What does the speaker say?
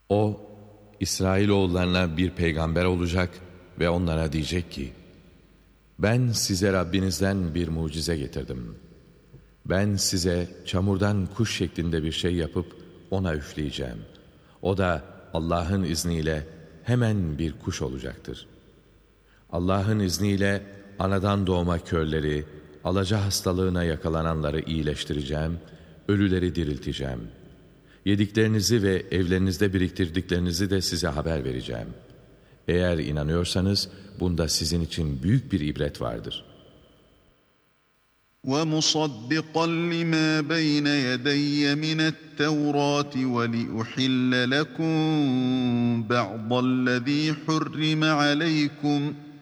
O, İsrailoğullarına bir peygamber olacak ve onlara diyecek ki, ben size Rabbinizden bir mucize getirdim. Ben size çamurdan kuş şeklinde bir şey yapıp ona üfleyeceğim. O da Allah'ın izniyle hemen bir kuş olacaktır. Allah'ın izniyle anadan doğma körleri, alaca hastalığına yakalananları iyileştireceğim, ölüleri dirilteceğim. Yediklerinizi ve evlerinizde biriktirdiklerinizi de size haber vereceğim. Eğer inanıyorsanız bunda sizin için büyük bir ibret vardır. وَمُصَدِّقًا لِمَا بَيْنَ يَدَيَّ مِنَ التَّوْرَاةِ وَلِأُحِلَّ لَكُم بَعْضَ الَّذِي حُرِّمَ عَلَيْكُمْ ۖ